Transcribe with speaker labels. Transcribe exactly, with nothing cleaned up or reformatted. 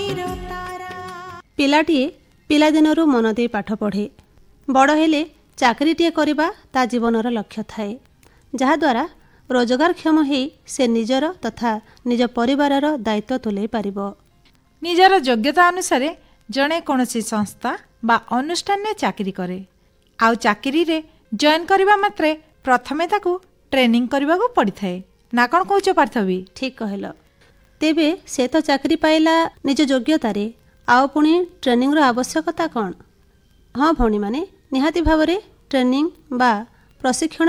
Speaker 1: ପିଲାଟିଏ ପିଲାଦିନରୁ ମନ ଦେଇ ପାଠ ପଢ଼େ। ବଡ଼ ହେଲେ ଚାକିରିଟିଏ କରିବା ତା ଜୀବନର ଲକ୍ଷ୍ୟ ଥାଏ, ଯାହାଦ୍ୱାରା ରୋଜଗାରକ୍ଷମ ହୋଇ ସେ ନିଜର ତଥା ନିଜ ପରିବାରର ଦାୟିତ୍ୱ ତୁଲାଇ ପାରିବ।
Speaker 2: ନିଜର ଯୋଗ୍ୟତା ଅନୁସାରେ ଜଣେ କୌଣସି ସଂସ୍ଥା ବା ଅନୁଷ୍ଠାନରେ ଚାକିରି କରେ। ଆଉ ଚାକିରିରେ ଜଏନ୍ କରିବା ମାତ୍ରେ ପ୍ରଥମେ ତାକୁ ଟ୍ରେନିଂ କରିବାକୁ ପଡ଼ିଥାଏ, ନା କ'ଣ କହୁଛ ପାର୍ଥବୀ?
Speaker 1: ଠିକ୍ କହିଲ। ତେବେ ସେ ତ ଚାକିରି ପାଇଲା ନିଜ ଯୋଗ୍ୟତାରେ, ଆଉ ପୁଣି ଟ୍ରେନିଂର ଆବଶ୍ୟକତା କ'ଣ? ହଁ ଭଉଣୀମାନେ, ନିହାତି ଭାବରେ ଟ୍ରେନିଂ ବା ପ୍ରଶିକ୍ଷଣ